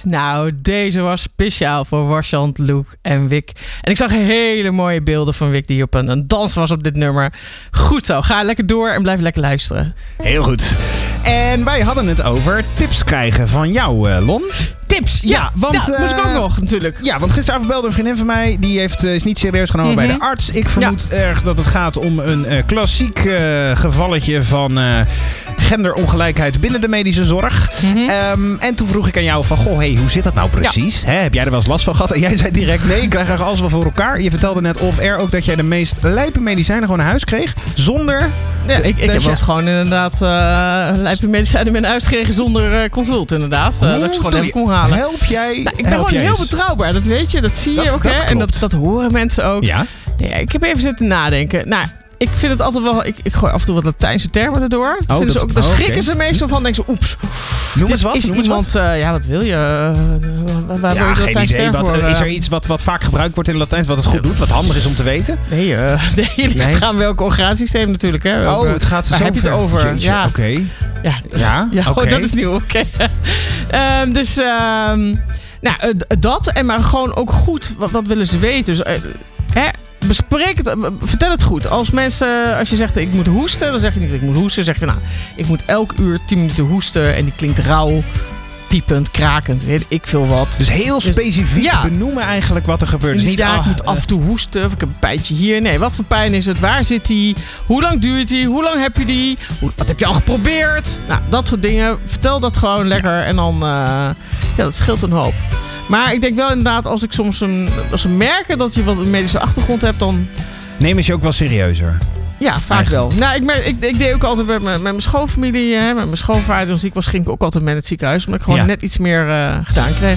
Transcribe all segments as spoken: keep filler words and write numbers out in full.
Nou, deze was speciaal voor Warchant, Luke en Wick. En ik zag hele mooie beelden van Wick die op een, een dans was op dit nummer. Goed zo, ga lekker door en blijf lekker luisteren. Heel goed. En wij hadden het over tips krijgen van jou, uh, Lon. Tips, ja. Ja, want, ja, moest ik ook nog natuurlijk. Ja, want gisteravond belde een vriendin van mij. Die heeft, uh, is niet serieus genomen mm-hmm. bij de arts. Ik vermoed ja. erg dat het gaat om een uh, klassiek uh, gevalletje van uh, genderongelijkheid binnen de medische zorg. Mm-hmm. Um, en toen vroeg ik aan jou van, goh, hey, hoe zit dat nou precies? Ja. Hè, heb jij er wel eens last van gehad? En jij zei direct, nee, ik krijg eigenlijk alles wel voor elkaar. Je vertelde net off-air ook dat jij de meest lijpe medicijnen gewoon naar huis kreeg. Zonder... Ja, ik, ik heb je... wel eens gewoon inderdaad uh, lijpe medicijnen met naar huis gekregen zonder uh, consult inderdaad. Uh, dat ik ze gewoon even kon halen. Help jij? Nou, ik ben gewoon heel eens. betrouwbaar, dat weet je. Dat zie je dat, ook, dat hè. En dat, dat horen mensen ook. Ja? Ja, ik heb even zitten nadenken. Nou, ik vind het altijd wel... Ik, ik gooi af en toe wat Latijnse termen erdoor. Oh, dat, ze ook, daar oh, schrikken okay. ze meestal van. Denken ze, oeps. Noem eens wat. Is noem iemand... Eens wat. Uh, ja, wat wil je? Uh, waar ja, wil je geen idee. Wat, voor, uh, is er iets wat, wat vaak gebruikt wordt in Latijn, wat het goed doet? Wat handig is om te weten? Nee, uh, nee je ligt nee. aan welk orgaansysteem natuurlijk. Hè. Oh, het gaat zo Waar heb je het over? Jeetje, ja, oké. Okay. Ja, ja, ja okay. oh, dat is nieuw. Oké. Okay. um, dus... Um, Nou, uh, dat en maar gewoon ook goed, wat, wat willen ze weten? Dus, uh, hè, bespreek het, uh, vertel het goed. Als mensen, als je zegt ik moet hoesten, dan zeg je niet ik moet hoesten. Dan zeg je nou, ik moet elk uur tien minuten hoesten en die klinkt rauw, piepend, krakend, weet ik veel wat. Dus heel specifiek dus, ja. benoemen eigenlijk wat er gebeurt. Dus niet, niet ja, ah, ik moet af en toe hoesten, of ik heb een pijntje hier. Nee, wat voor pijn is het? Waar zit die? Hoe lang duurt die? Hoe lang heb je die? Hoe, wat heb je al geprobeerd? Nou, dat soort dingen. Vertel dat gewoon lekker ja. en dan, uh, ja, dat scheelt een hoop. Maar ik denk wel inderdaad, als ik soms een, als ze merken dat je wat een medische achtergrond hebt, dan... Nemen ze je ook wel serieuzer? Ja, vaak eigenlijk. wel. Nou, ik, merk, ik, ik deed ook altijd met mijn, met mijn schoonfamilie, hè, met mijn schoonvader, toen ziek was, ging ik ook altijd mee naar het ziekenhuis, omdat ik gewoon ja. net iets meer uh, gedaan kreeg.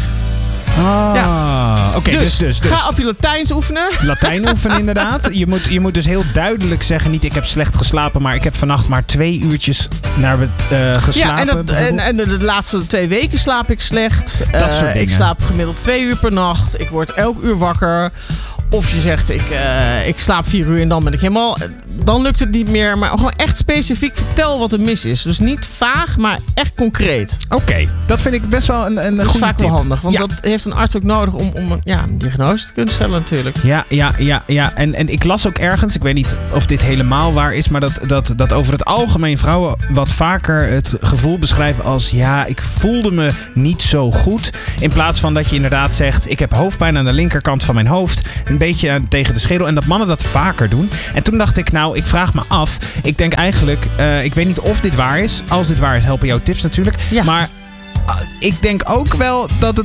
Ah, ja. oké. Okay, dus, dus, dus, dus ga op je Latijns oefenen. Latijn oefenen, inderdaad. Je moet, je moet dus heel duidelijk zeggen, niet ik heb slecht geslapen, maar ik heb vannacht maar twee uurtjes naar uh, geslapen. Ja, en, dat, en, en de, de laatste twee weken slaap ik slecht. Dat uh, soort dingen. Ik slaap gemiddeld twee uur per nacht. Ik word elk uur wakker. Of je zegt, ik, uh, ik slaap vier uur en dan ben ik helemaal... Dan lukt het niet meer. Maar gewoon echt specifiek vertel wat er mis is. Dus niet vaag, maar echt concreet. Oké, okay. Dat vind ik best wel een, een dat goede tip. Dat is vaak wel handig. Want ja. dat heeft een arts ook nodig om, om ja, een diagnose te kunnen stellen natuurlijk. Ja, ja, ja. ja. En, en ik las ook ergens, ik weet niet of dit helemaal waar is... maar dat, dat, dat over het algemeen vrouwen wat vaker het gevoel beschrijven als... ja, ik voelde me niet zo goed. In plaats van dat je inderdaad zegt... ik heb hoofdpijn aan de linkerkant van mijn hoofd. Een beetje tegen de schedel. En dat mannen dat vaker doen. En toen dacht ik, nou, ik vraag me af. Ik denk eigenlijk, uh, ik weet niet of dit waar is. Als dit waar is, helpen jouw tips natuurlijk. Ja. Maar uh, ik denk ook wel dat het